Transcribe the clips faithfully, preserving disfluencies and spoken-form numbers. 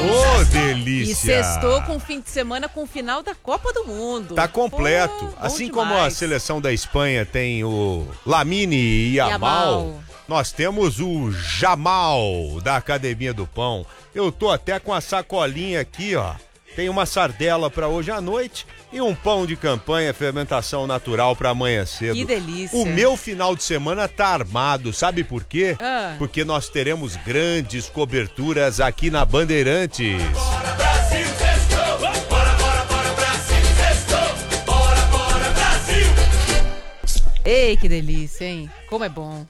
Ô, delícia! E sextou com o fim de semana com o final da Copa do Mundo. Tá completo. Pô, assim demais. como a seleção da Espanha tem o Lamine e Yamal, nós temos o Jamal da Academia do Pão. Eu tô até com a sacolinha aqui, ó. Tem uma sardela para hoje à noite e um pão de campanha, fermentação natural para amanhã cedo. Que delícia. O meu final de semana tá armado, sabe por quê? Ah. Porque nós teremos grandes coberturas aqui na Bandeirantes. Bora Brasil, sextou! Bora, bora, bora Brasil, sextou! Bora, bora Brasil! Ei, que delícia, hein? Como é bom.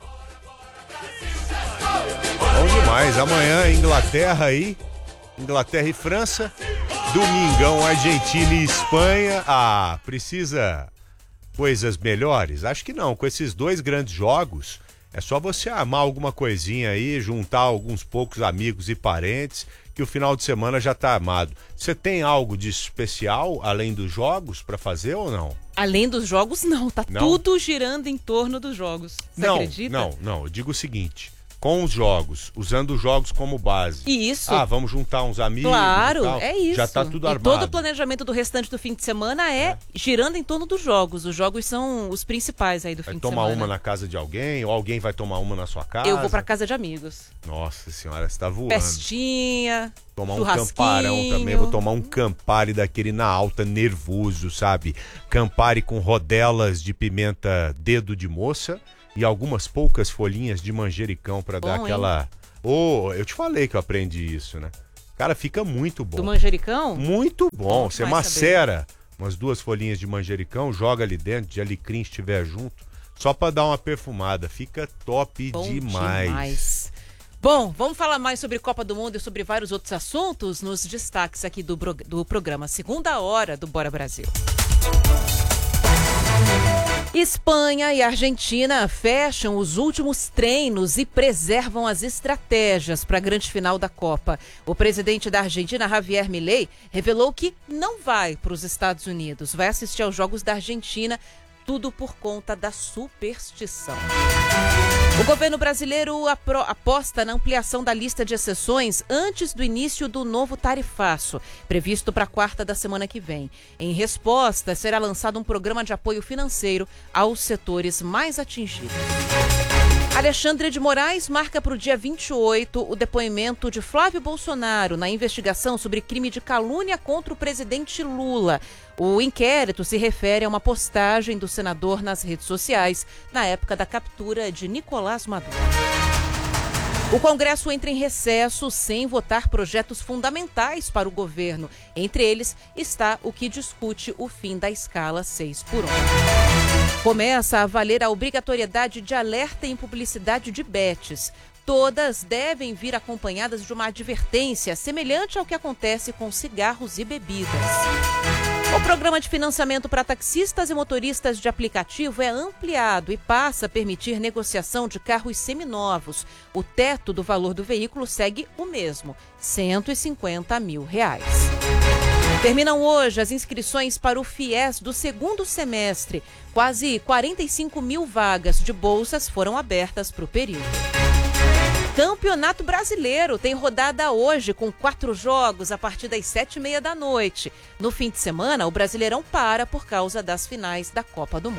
Bom demais. Amanhã, Inglaterra aí. Inglaterra e França. Domingão, Argentina e Espanha. Ah, precisa coisas melhores? Acho que não. Com esses dois grandes jogos, é só você armar alguma coisinha aí, juntar alguns poucos amigos e parentes, que o final de semana já tá armado. Você tem algo de especial, além dos jogos, pra fazer ou não? Além dos jogos, não. Tá Não? tudo girando em torno dos jogos. Você não, acredita? não, não. Eu digo o seguinte... Com os jogos, usando os jogos como base. Isso. Ah, vamos juntar uns amigos. Claro, e tal. é isso. Já tá tudo e armado. todo o planejamento do restante do fim de semana é, é girando em torno dos jogos. Os jogos são os principais aí do vai fim de tomar semana. uma na casa de alguém, ou alguém vai tomar uma na sua casa. Eu vou pra casa de amigos. Nossa senhora, você tá voando. Festinha, Tomar um churrasquinho. camparão também, vou tomar um Campari daquele na alta, nervoso, sabe? Campari com rodelas de pimenta dedo de moça e algumas poucas folhinhas de manjericão pra Bom, dar hein? aquela... Ô, oh, eu te falei que eu aprendi isso, né? Cara, fica muito bom. Do manjericão? Muito bom. Você Vai macera umas duas folhinhas de manjericão, joga ali dentro, de alecrim se estiver junto, só pra dar uma perfumada. Fica top Bom demais. demais. Bom, vamos falar mais sobre Copa do Mundo e sobre vários outros assuntos nos destaques aqui do, do programa Segunda Hora do Bora Brasil. Espanha e Argentina fecham os últimos treinos e preservam as estratégias para a grande final da Copa. O presidente da Argentina, Javier Milei, revelou que não vai para os Estados Unidos, vai assistir aos Jogos da Argentina, tudo por conta da superstição. O governo brasileiro apro- aposta na ampliação da lista de exceções antes do início do novo tarifaço, previsto para a quarta da semana que vem. Em resposta, será lançado um programa de apoio financeiro aos setores mais atingidos. Alexandre de Moraes marca para o dia vinte e oito o depoimento de Flávio Bolsonaro na investigação sobre crime de calúnia contra o presidente Lula. O inquérito se refere a uma postagem do senador nas redes sociais na época da captura de Nicolás Maduro. O Congresso entra em recesso sem votar projetos fundamentais para o governo. Entre eles está o que discute o fim da escala seis por um. Começa a valer a obrigatoriedade de alerta em publicidade de bets. Todas devem vir acompanhadas de uma advertência semelhante ao que acontece com cigarros e bebidas. O programa de financiamento para taxistas e motoristas de aplicativo é ampliado e passa a permitir negociação de carros seminovos. O teto do valor do veículo segue o mesmo, cento e cinquenta mil reais. Terminam hoje as inscrições para o FIES do segundo semestre. Quase quarenta e cinco mil vagas de bolsas foram abertas para o período. Campeonato Brasileiro tem rodada hoje com quatro jogos a partir das sete e meia da noite. No fim de semana, o Brasileirão para por causa das finais da Copa do Mundo.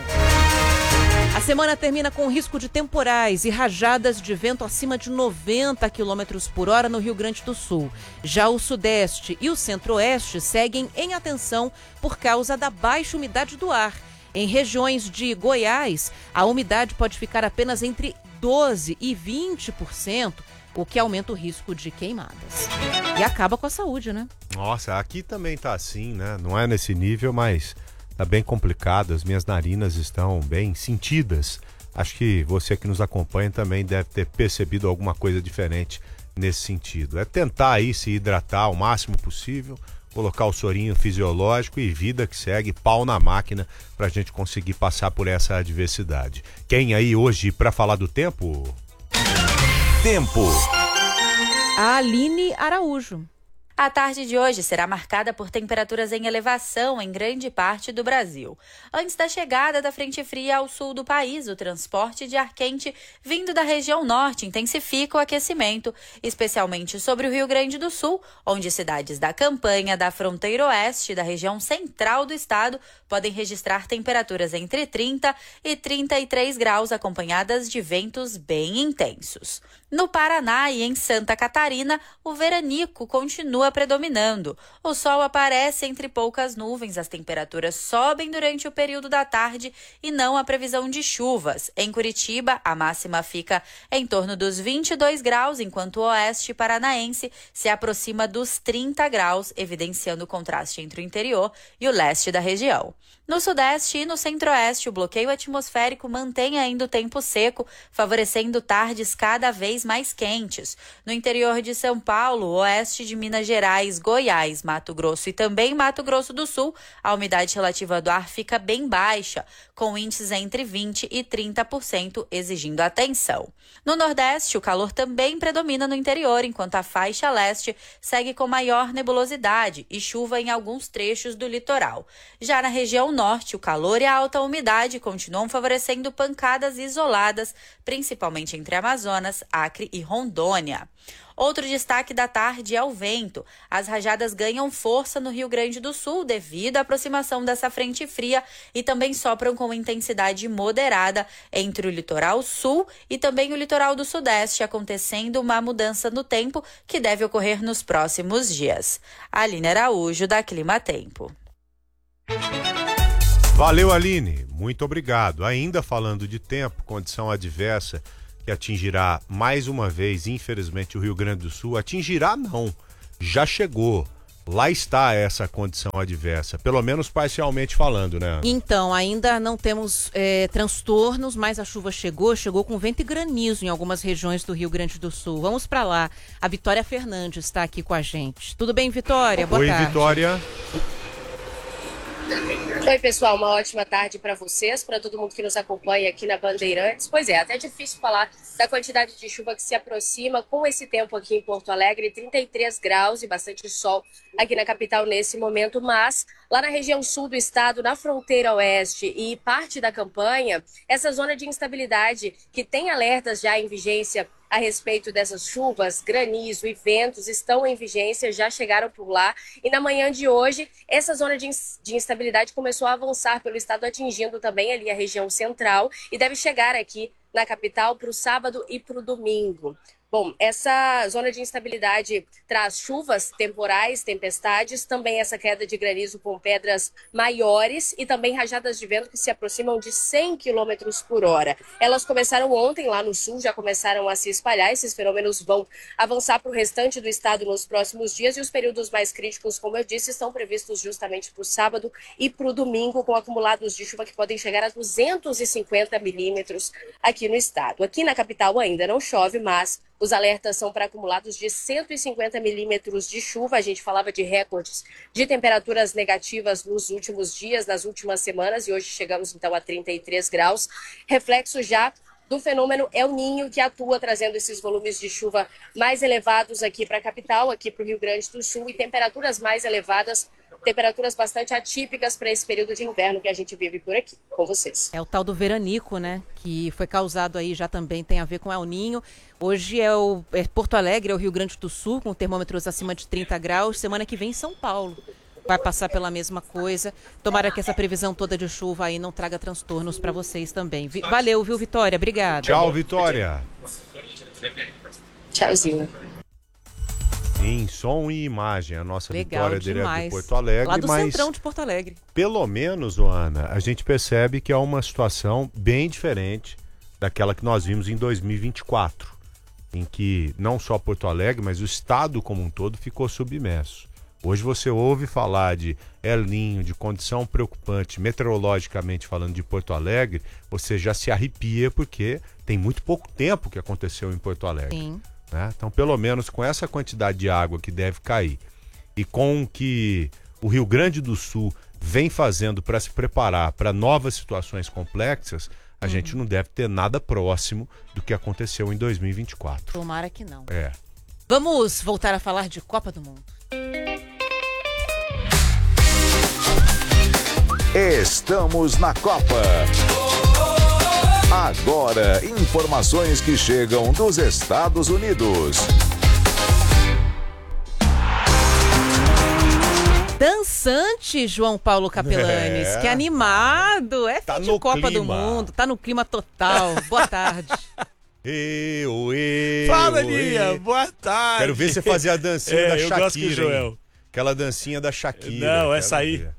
A semana termina com risco de temporais e rajadas de vento acima de noventa quilômetros por hora no Rio Grande do Sul. Já o Sudeste e o Centro-Oeste seguem em atenção por causa da baixa umidade do ar. Em regiões de Goiás, a umidade pode ficar apenas entre doze e vinte por cento, o que aumenta o risco de queimadas. E acaba com a saúde, né? Nossa, aqui também tá assim, né? Não é nesse nível, mas tá bem complicado. As minhas narinas estão bem sentidas. Acho que você que nos acompanha também deve ter percebido alguma coisa diferente nesse sentido. É tentar aí se hidratar o máximo possível, colocar o sorinho fisiológico e vida que segue, pau na máquina pra gente conseguir passar por essa adversidade. Quem aí hoje pra falar do tempo? Tempo. A Aline Araújo. A tarde de hoje será marcada por temperaturas em elevação em grande parte do Brasil. Antes da chegada da frente fria ao sul do país, o transporte de ar quente vindo da região norte intensifica o aquecimento, especialmente sobre o Rio Grande do Sul, onde cidades da campanha, da fronteira oeste e da região central do estado podem registrar temperaturas entre trinta e trinta e três graus, acompanhadas de ventos bem intensos. No Paraná e em Santa Catarina, o veranico continua predominando. O sol aparece entre poucas nuvens, as temperaturas sobem durante o período da tarde e não há previsão de chuvas. Em Curitiba, a máxima fica em torno dos vinte e dois graus, enquanto o oeste paranaense se aproxima dos trinta graus, evidenciando o contraste entre o interior e o leste da região. No sudeste e no centro-oeste, o bloqueio atmosférico mantém ainda o tempo seco, favorecendo tardes cada vez mais quentes. No interior de São Paulo, oeste de Minas Gerais, Goiás, Mato Grosso e também Mato Grosso do Sul, a umidade relativa do ar fica bem baixa, com índices entre vinte e trinta por cento, exigindo atenção. No Nordeste, o calor também predomina no interior, enquanto a faixa leste segue com maior nebulosidade e chuva em alguns trechos do litoral. Já na região norte, o calor e a alta umidade continuam favorecendo pancadas isoladas, principalmente entre Amazonas, Acre e Rondônia. Outro destaque da tarde é o vento. As rajadas ganham força no Rio Grande do Sul devido à aproximação dessa frente fria e também sopram com intensidade moderada entre o litoral sul e também o litoral do sudeste, acontecendo uma mudança no tempo que deve ocorrer nos próximos dias. Aline Araújo, da Clima Tempo. Valeu, Aline. Muito obrigado. Ainda falando de tempo, condição adversa que atingirá mais uma vez, infelizmente, o Rio Grande do Sul. Atingirá não, já chegou. Lá está essa condição adversa, pelo menos parcialmente falando, né? Então, ainda não temos é, transtornos, mas a chuva chegou, chegou com vento e granizo em algumas regiões do Rio Grande do Sul. Vamos para lá. A Vitória Fernandes está aqui com a gente. Tudo bem, Vitória? Boa Oi, tarde. Vitória. Oi, pessoal, uma ótima tarde para vocês, para todo mundo que nos acompanha aqui na Bandeirantes. Pois é, até é difícil falar da quantidade de chuva que se aproxima com esse tempo aqui em Porto Alegre, trinta e três graus e bastante sol aqui na capital nesse momento, mas lá na região sul do estado, na fronteira oeste e parte da campanha, essa zona de instabilidade que tem alertas já em vigência a respeito dessas chuvas, granizo e ventos estão em vigência, já chegaram por lá. E na manhã de hoje, essa zona de instabilidade começou a avançar pelo estado, atingindo também ali a região central e deve chegar aqui na capital para o sábado e para o domingo. Bom, essa zona de instabilidade traz chuvas temporais, tempestades, também essa queda de granizo com pedras maiores e também rajadas de vento que se aproximam de cem quilômetros por hora. Elas começaram ontem lá no sul, já começaram a se espalhar. Esses fenômenos vão avançar para o restante do estado nos próximos dias e os períodos mais críticos, como eu disse, estão previstos justamente para o sábado e para o domingo, com acumulados de chuva que podem chegar a duzentos e cinquenta milímetros aqui no estado. Aqui na capital ainda não chove, mas os alertas são para acumulados de cento e cinquenta milímetros de chuva. A gente falava de recordes de temperaturas negativas nos últimos dias, nas últimas semanas, e hoje chegamos então a trinta e três graus. Reflexo já do fenômeno El Niño, que atua trazendo esses volumes de chuva mais elevados aqui para a capital, aqui para o Rio Grande do Sul, e temperaturas mais elevadas, temperaturas bastante atípicas para esse período de inverno que a gente vive por aqui, com vocês. É o tal do veranico, né? Que foi causado aí, já também tem a ver com El Niño. Hoje é, o, é Porto Alegre, é o Rio Grande do Sul, com termômetros acima de trinta graus. Semana que vem, São Paulo vai passar pela mesma coisa. Tomara que essa previsão toda de chuva aí não traga transtornos para vocês também. Valeu, viu, Vitória? Obrigada. Tchau, Vitória. Tchauzinho. Em som e imagem, a nossa Legal, Vitória direto demais. de Porto Alegre. Lá do mas centrão de Porto Alegre. Pelo menos, Ana, a gente percebe que é uma situação bem diferente daquela que nós vimos em dois mil e vinte e quatro, em que não só Porto Alegre, mas o estado como um todo ficou submerso. Hoje você ouve falar de El Niño, de condição preocupante, meteorologicamente falando, de Porto Alegre, você já se arrepia porque tem muito pouco tempo que aconteceu em Porto Alegre. Sim. Né? Então, pelo menos com essa quantidade de água que deve cair e com o que o Rio Grande do Sul vem fazendo para se preparar para novas situações complexas, a uhum. gente não deve ter nada próximo do que aconteceu em dois mil e vinte e quatro. Tomara que não. É. Vamos voltar a falar de Copa do Mundo. Estamos na Copa. Agora, informações que chegam dos Estados Unidos. Dançante, João Paulo Capelanes. É. Que animado. É Tá fim de no Copa do clima. Mundo. Tá no clima total. Boa tarde. Eu, eu, Fala, eu. Lia, boa tarde. Quero ver você fazer a dancinha É, da eu Shakira. gosto que o Joel. hein? Aquela dancinha da Shakira. Não, quero essa aí. ver.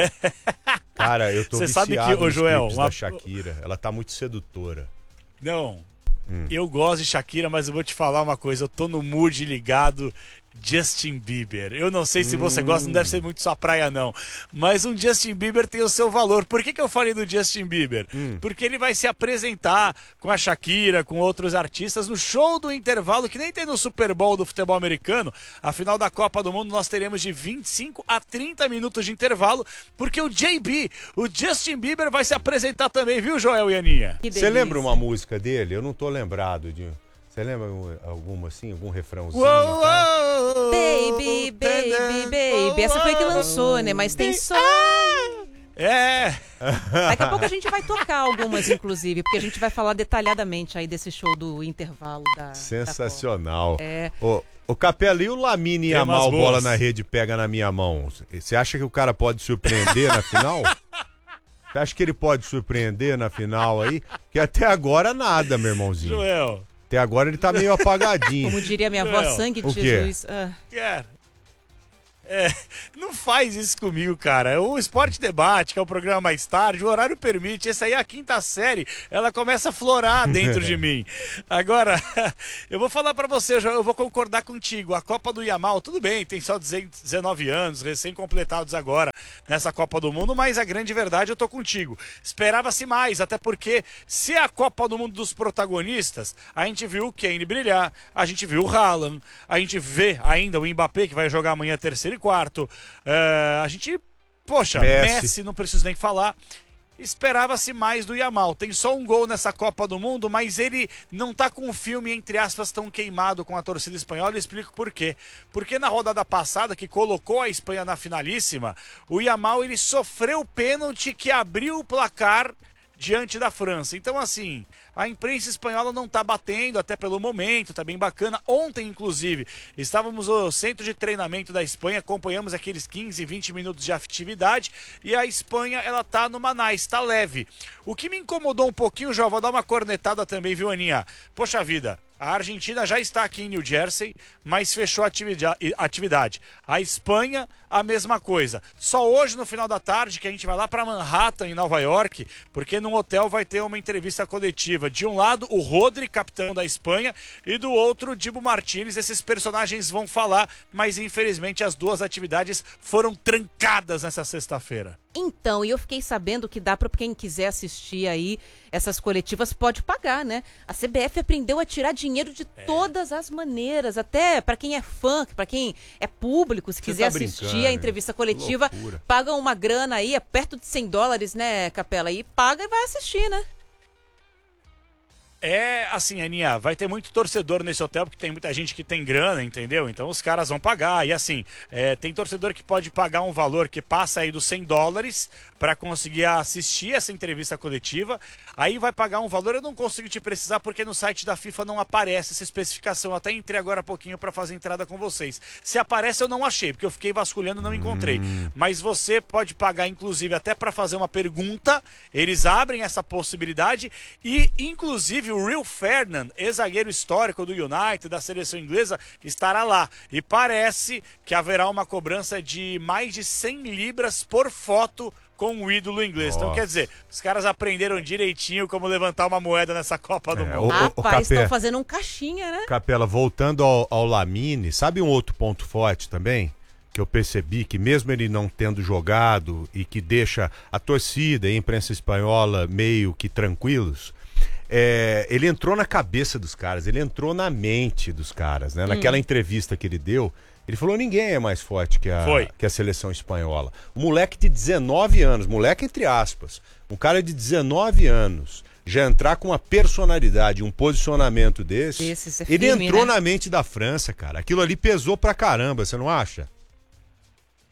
Cara, eu tô Você viciado sabe que, ô, nos Joel, clipes uma- da Shakira. Ela tá muito sedutora. Não, Hum. eu gosto de Shakira, mas eu vou te falar uma coisa. Eu tô no mood ligado Justin Bieber. Eu não sei se você gosta, não deve ser muito sua praia, não. Mas um Justin Bieber tem o seu valor. Por que, que eu falei do Justin Bieber? Hum. Porque ele vai se apresentar com a Shakira, com outros artistas, no show do intervalo, que nem tem no Super Bowl do futebol americano. A final da Copa do Mundo nós teremos de vinte e cinco a trinta minutos de intervalo, porque o J B, o Justin Bieber, vai se apresentar também, viu, Joel e Aninha? Que Você delícia. lembra uma música dele? Eu não tô lembrado de. Você lembra um- alguma assim, algum refrãozinho? Uou, tá? uou, Baby, baby, baby. Essa foi que lançou, né? Mas tem só. É, Daqui a pouco a gente vai tocar algumas, inclusive, porque a gente vai falar detalhadamente aí desse show do intervalo da. Sensacional. É. Ô, ô Capela, e o Lamine Tem umas Yamal, boas. bola na rede, pega na minha mão? Você acha que o cara pode surpreender na final? Você acha que ele pode surpreender na final aí? Que até agora nada, meu irmãozinho. Joel. Até agora ele tá meio apagadinho. Como diria minha avó, Não. sangue de O quê? Jesus. Ah. Cara, é, não faz isso comigo, cara. O Esporte Debate, que é o programa mais tarde, o horário permite. Essa aí é a quinta série, ela começa a florar dentro de mim. Agora, eu vou falar pra você, eu vou concordar contigo. A Copa do Yamal, tudo bem, tem só dezenove anos, recém-completados agora nessa Copa do Mundo, mas a grande verdade, eu tô contigo. Esperava-se mais, até porque se é a Copa do Mundo dos protagonistas, a gente viu o Kane brilhar, a gente viu o Haaland, a gente vê ainda o Mbappé, que vai jogar amanhã terceiro e quarto. É, a gente, poxa, Messi. Messi, não preciso nem falar. Esperava-se mais do Yamal. Tem só um gol nessa Copa do Mundo, mas ele não tá com o filme, entre aspas, tão queimado com a torcida espanhola. Eu explico por quê. Porque na rodada passada, que colocou a Espanha na finalíssima, o Yamal ele sofreu o pênalti que abriu o placar diante da França. Então, assim, a imprensa espanhola não tá batendo, até pelo momento, tá bem bacana. Ontem, inclusive, estávamos no centro de treinamento da Espanha, acompanhamos aqueles quinze, vinte minutos de atividade, e a Espanha, ela tá numa nice, tá leve. O que me incomodou um pouquinho, já vou dar uma cornetada também, viu, Aninha? Poxa vida, a Argentina já está aqui em New Jersey, mas fechou a atividade- atividade. A Espanha, a mesma coisa. Só hoje, no final da tarde, que a gente vai lá para Manhattan, em Nova York, porque num hotel vai ter uma entrevista coletiva. De um lado, o Rodri, capitão da Espanha, e do outro, o Dibu Martínez. Esses personagens vão falar, mas infelizmente as duas atividades foram trancadas nessa sexta-feira. Então, e eu fiquei sabendo que dá para quem quiser assistir aí essas coletivas pode pagar, né? A C B F aprendeu a tirar dinheiro de todas as maneiras, até para quem é fã, para quem é público, se Você quiser tá assistir brincando, a entrevista coletiva, loucura. pagam uma grana aí, é perto de cem dólares, né, Capela? E paga e vai assistir, né? É assim, Aninha, vai ter muito torcedor nesse hotel, porque tem muita gente que tem grana, entendeu? Então os caras vão pagar. E assim, é, tem torcedor que pode pagar um valor que passa aí dos cem dólares para conseguir assistir essa entrevista coletiva. Aí vai pagar um valor, eu não consigo te precisar, porque no site da FIFA não aparece essa especificação. Eu até entrei agora há pouquinho para fazer entrada com vocês. Se aparece, eu não achei, porque eu fiquei vasculhando e não encontrei. Mas você pode pagar, inclusive, até para fazer uma pergunta. Eles abrem essa possibilidade e, inclusive, o Rio Ferdinand, ex-zagueiro histórico do United, da seleção inglesa, estará lá. E parece que haverá uma cobrança de mais de cem libras por foto com o ídolo inglês. Então, Nossa. quer dizer, os caras aprenderam direitinho como levantar uma moeda nessa Copa do É, Mundo. o- Rapaz, estão Capé. fazendo um caixinha, né? Capela, voltando ao, ao Lamine, sabe um outro ponto forte também? Que eu percebi que mesmo ele não tendo jogado e que deixa a torcida e a imprensa espanhola meio que tranquilos, é, ele entrou na cabeça dos caras, ele entrou na mente dos caras, né? Naquela entrevista que ele deu, ele falou: ninguém é mais forte que a, Foi. que a seleção espanhola. Um moleque de dezenove anos, moleque entre aspas, um cara de dezenove anos, já entrar com uma personalidade, um posicionamento desse, Desses é ele firme, entrou né? na mente da França, cara. Aquilo ali pesou pra caramba, você não acha?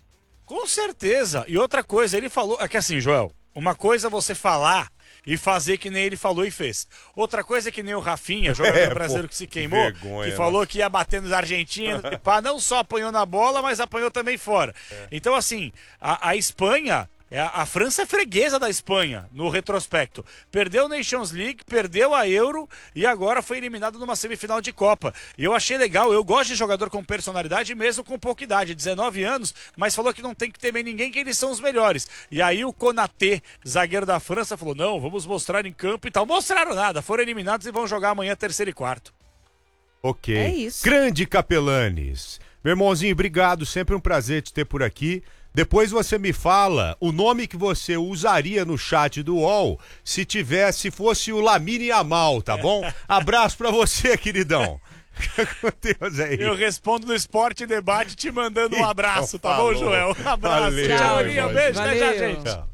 Com certeza. E outra coisa, ele falou... É que assim, Joel, uma coisa é você falar e fazer que nem ele falou e fez. Outra coisa é que nem o Rafinha, jogador É, brasileiro pô, que se queimou, vergonha, que falou né? que ia bater nos argentinos, e pá, não só apanhou na bola, mas apanhou também fora. É. Então, assim, a, a Espanha... A, a França é freguesa da Espanha, no retrospecto. Perdeu a Nations League, perdeu a Euro e agora foi eliminado numa semifinal de Copa. E eu achei legal, eu gosto de jogador com personalidade, mesmo com pouca idade, dezenove anos, mas falou que não tem que temer ninguém, que eles são os melhores. E aí o Konaté, zagueiro da França, falou, não, vamos mostrar em campo e tal. Mostraram nada, foram eliminados e vão jogar amanhã terceiro e quarto. Ok. É isso. Grande Capelanes. Meu irmãozinho, obrigado, sempre um prazer te ter por aqui. Depois você me fala o nome que você usaria no chat do U O L se tivesse, fosse o Lamine Yamal, tá bom? Abraço pra você, queridão. Meu Deus, aí. Eu respondo no Esporte Debate te mandando um Então, abraço, tá falou. bom, Joel? Um abraço. Valeu, Tchau, meu Aninha. Um irmão. beijo, né, já, Valeu. gente? Tchau.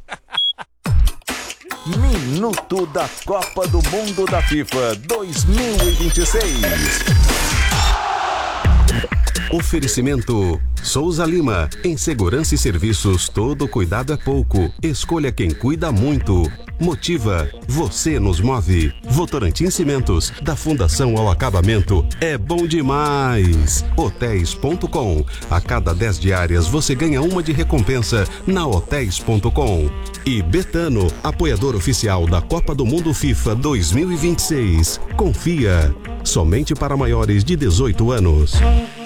Minuto da Copa do Mundo da FIFA dois mil e vinte e seis. Oferecimento Souza Lima. Em segurança e serviços, todo cuidado é pouco. Escolha quem cuida muito. Motiva. Você nos move. Votorantim Cimentos. Da fundação ao acabamento. É bom demais. Hotéis ponto com. A cada dez diárias você ganha uma de recompensa na hotéis ponto com. E Betano, apoiador oficial da Copa do Mundo FIFA dois mil e vinte e seis. Confia. Somente para maiores de dezoito anos.